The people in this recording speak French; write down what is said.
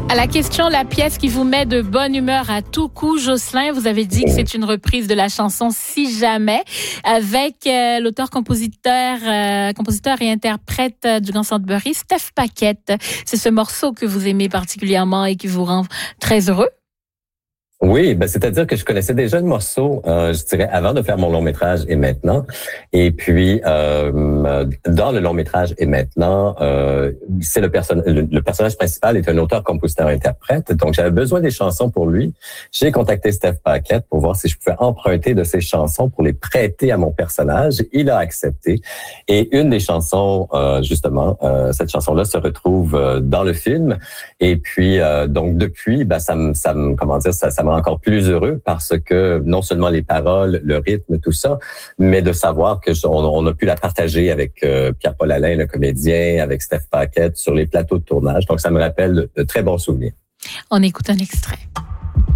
À la question, la pièce qui vous met de bonne humeur à tout coup, Jocelyn, vous avez dit que c'est une reprise de la chanson Si jamais, avec l'auteur-compositeur et interprète du Grand Sudbury, Steph Paquette. C'est ce morceau que vous aimez particulièrement et qui vous rend très heureux? Oui, c'est-à-dire que je connaissais déjà le morceau, je dirais, avant de faire mon long métrage et maintenant. Et puis, dans le long métrage et maintenant, c'est le personnage principal est un auteur, compositeur, interprète. Donc, j'avais besoin des chansons pour lui. J'ai contacté Steph Paquette pour voir si je pouvais emprunter de ses chansons pour les prêter à mon personnage. Il a accepté. Et une des chansons, justement, cette chanson-là se retrouve dans le film. Et puis, donc, depuis, ça me rend encore plus heureux parce que non seulement les paroles, le rythme, tout ça, mais de savoir que on a pu la partager avec Pierre-Paul Alain, le comédien, avec Steph Paquette sur les plateaux de tournage. Donc, ça me rappelle de très bons souvenirs. On écoute un extrait.